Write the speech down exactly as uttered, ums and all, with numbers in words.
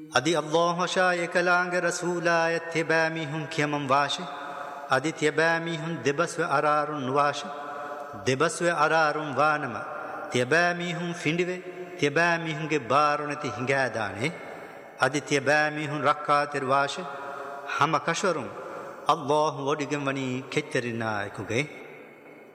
අදි අල්ලාහ් එකලාංග රසූලාය තෙබෑමිහුන් කියමම් වාශ අදි තෙබෑමිහුන් දෙබස්ව අරාරුන් වාශ දෙබස්ව අරාරුන් වානම තෙබෑමිහුන් ෆින්ඩිවේ තෙබෑමිහුන්ගේ බාරුනති හිඟෑදානේ අදි තෙබෑමිහුන් රක්කාතෙර වාශ හම කෂවරුන් අල්ලාහ් වඩිගෙන් වනී කෙත්තරිනායකුගේ